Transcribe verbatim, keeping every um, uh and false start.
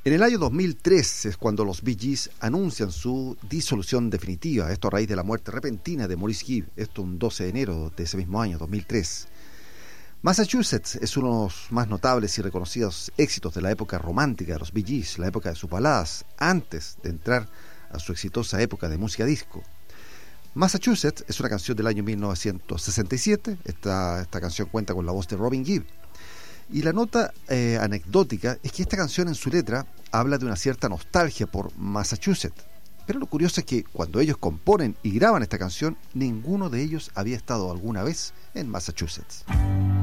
En el año dos mil tres es cuando los Bee Gees anuncian su disolución definitiva, esto a raíz de la muerte repentina de Maurice Gibb, esto un doce de enero de ese mismo año, dos mil tres. Massachusetts es uno de los más notables y reconocidos éxitos de la época romántica de los Bee Gees, la época de sus baladas, antes de entrar a su exitosa época de música disco. Massachusetts es una canción del año mil novecientos sesenta y siete, esta, esta canción cuenta con la voz de Robin Gibb. Y la nota eh, anecdótica es que esta canción en su letra habla de una cierta nostalgia por Massachusetts. Pero lo curioso es que cuando ellos componen y graban esta canción, ninguno de ellos había estado alguna vez en Massachusetts.